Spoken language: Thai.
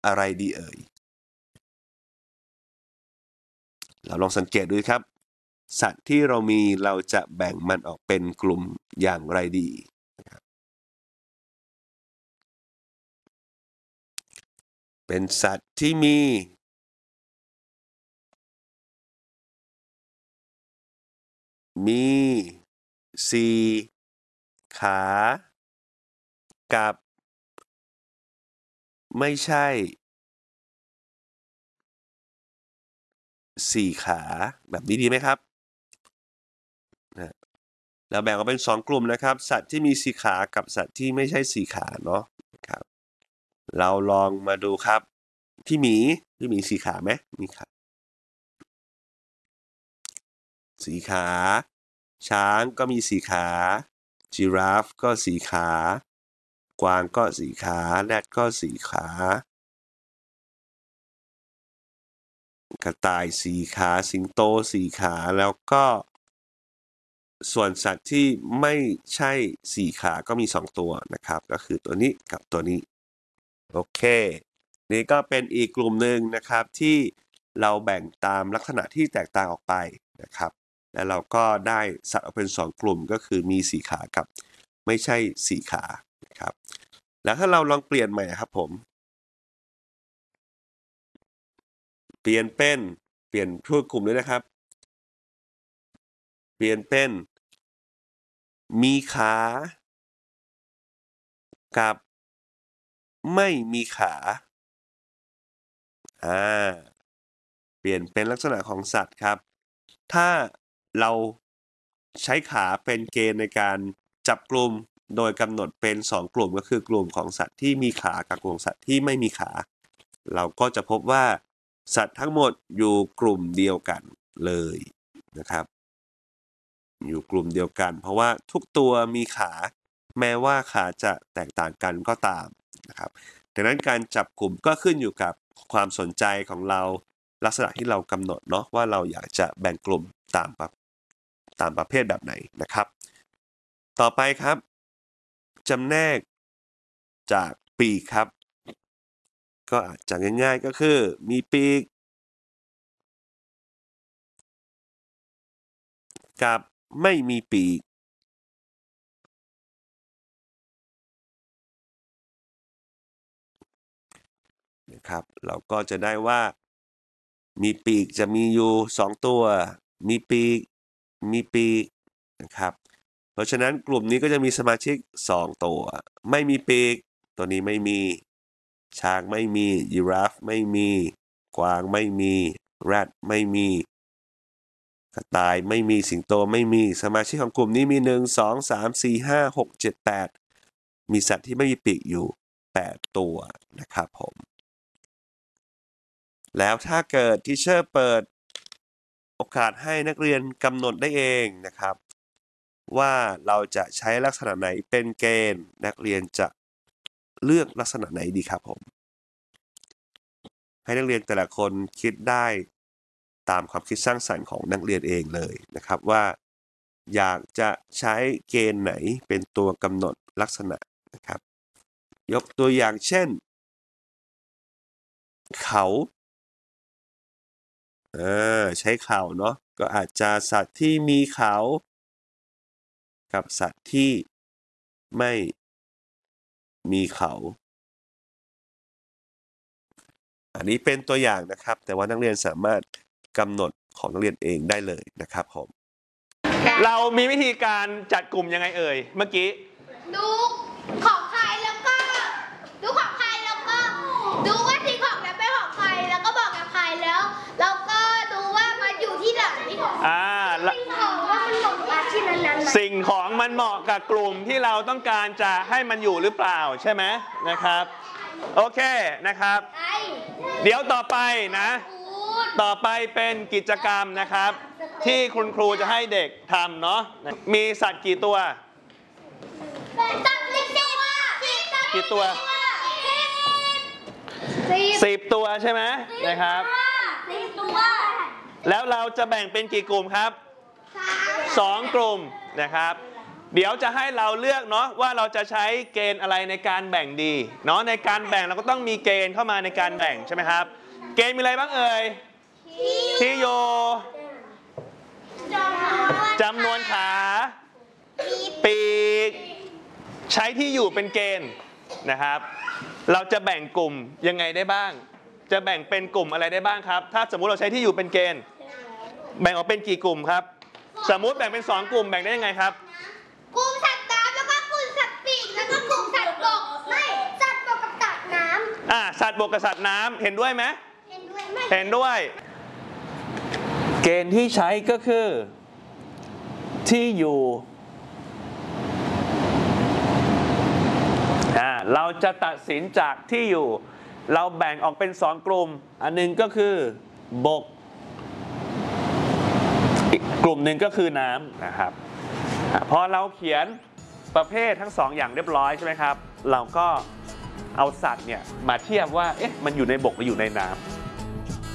อะไรดีเอ่ยเราลองสังเกตดูครับสัตว์ที่เรามีเราจะแบ่งมันออกเป็นกลุ่มอย่างไรดีเป็นสัตว์ที่มี4 ขากับไม่ใช่4 ขาแบบนี้ดีไหมครับเราแบ่งออกเป็น2 กลุ่มนะครับสัตว์ที่มี4 ขากับสัตว์ที่ไม่ใช่4 ขาเนาะครับเราลองมาดูครับพี่หมี4 ขาไหมมีขา4 ขาช้างก็มี4 ขาจิราฟก็4 ขากวางก็4 ขาแรดก็4 ขากระต่าย4 ขาสิงโต4 ขาแล้วก็ส่วนสัตว์ที่ไม่ใช่4 ขาก็มี2 ตัวนะครับก็คือตัวนี้กับตัวนี้โอเคนี่ก็เป็นอีกกลุ่มหนึ่งนะครับที่เราแบ่งตามลักษณะที่แตกต่างออกไปนะครับแล้วเราก็ได้สัตว์ออกเป็น2 กลุ่มก็คือมี4 ขากับไม่ใช่4 ขานะครับแล้วถ้าเราลองเปลี่ยนใหม่ครับผมเปลี่ยนทั่วกลุ่มด้วยนะครับเปลี่ยนเป็นมีขากับไม่มีขาเปลี่ยนเป็นลักษณะของสัตว์ครับถ้าเราใช้ขาเป็นเกณฑ์ในการจับกลุ่มโดยกำหนดเป็น2 กลุ่มก็คือกลุ่มของสัตว์ที่มีขากับกลุ่มสัตว์ที่ไม่มีขาเราก็จะพบว่าสัตว์ทั้งหมดอยู่กลุ่มเดียวกันเลยนะครับอยู่กลุ่มเดียวกันเพราะว่าทุกตัวมีขาแม้ว่าขาจะแตกต่างกันก็ตามนะครับดังนั้นการจับกลุ่มก็ขึ้นอยู่กับความสนใจของเราลักษณะที่เรากำหนดเนาะว่าเราอยากจะแบ่งกลุ่มตามประเภทแบบไหนนะครับต่อไปครับจำแนกจากปีกครับก็อาจจะง่ายๆก็คือมีปีกกับไม่มีปีกนะครับเราก็จะได้ว่ามีปีกจะมีอยู่2 ตัวมีปีกนะครับเพราะฉะนั้นกลุ่มนี้ก็จะมีสมาชิก2 ตัวไม่มีปีกตัวนี้ไม่มีช้างไม่มียีราฟไม่มีกวางไม่มีแรดไม่มีกระต่ายไม่มีสิงโตไม่มีสมาชิกของกลุ่มนี้มี1 2 3 4 5 6 7 8มีสัตว์ที่ไม่มีปีกอยู่8 ตัวนะครับผมแล้วถ้าเกิดทีเชอร์เปิดโอกาสให้นักเรียนกำหนดได้เองนะครับว่าเราจะใช้ลักษณะไหนเป็นเกณฑ์นักเรียนจะเลือกลักษณะไหนดีครับผมให้นักเรียนแต่ละคนคิดได้ตามความคิดสร้างสรรค์ของนักเรียนเองเลยนะครับว่าอยากจะใช้เกณฑ์ไหนเป็นตัวกำหนดลักษณะนะครับยกตัวอย่างเช่นเขาใช้เขาเนาะก็อาจจะสัตว์ที่มีเขากับสัตว์ที่ไม่มีเขาอันนี้เป็นตัวอย่างนะครับแต่ว่านักเรียนสามารถกำหนดของนักเรียนเองได้เลยนะครับผมเรามีวิธีการจัดกลุ่มยังไงเอ่ยเมื่อกี้ดูของใครแล้วก็ดูของใครแล้วก็ดูว่าสิ่งของนั้นเป็นของใครแล้วก็บอกกับใครแล้วก็ดูว่ามันอยู่ที่ไหนสิ่งของว่ามันเหมาะกับที่นั้นๆสิ่งของมันเหมาะกับกลุ่มที่เราต้องการจะให้มันอยู่หรือเปล่าใช่ไหมนะครับโอเคนะครับเดี๋ยวต่อไปนะต่อไปเป็นกิจกรรมนะครับที่คุณครูจะให้เด็กทำเนาะมีสัตว์กี่ตัวกี่ตัว10 ตัวใช่ไหมนะครับแล้วเราจะแบ่งเป็นกี่กลุ่มครับ2 กลุ่มนะครับเดี๋ยวจะให้เราเลือกเนาะว่าเราจะใช้เกณฑ์อะไรในการแบ่งดีเนาะในการแบ่งเราก็ต้องมีเกณฑ์เข้ามาในการแบ่งใช่ไหมครับเกณฑ์มีอะไรบ้างเอ่ยที่อยู่จำนวนขาปีกใช้ที่อยู่เป็นเกณฑ์นะครับเราจะแบ่งกลุ่มยังไงได้บ้างจะแบ่งเป็นกลุ่มอะไรได้บ้างครับถ้าสมมุติเราใช้ที่อยู่เป็นเกณฑ์แบ่งออกเป็นกี่กลุ่มครับสมมุติแบ่งเป็น2กลุ่มแบ่งได้ยังไงครับกลุ่มสัตว์น้ำแล้วก็กลุ่มสัตว์ปีกแล้วก็กลุ่มสัตว์บกไม่สัตว์บกกับสัตว์น้ำสัตว์บกกับสัตว์น้ำเห็นด้วยไหมเห็นด้วยไหมเห็นด้วยเกณฑ์ที่ใช้ก็คือที่อยู่เราจะตัดสินจากที่อยู่เราแบ่งออกเป็น2กลุ่มอันนึงก็คือบกอีกกลุ่มหนึ่งก็คือน้ำนะครับพอเราเขียนประเภททั้ง2อย่างเรียบร้อยใช่ไหมครับเราก็เอาสัตว์เนี่ยมาเทียบว่าเอ๊ะมันอยู่ในบกหรืออยู่ในน้ำ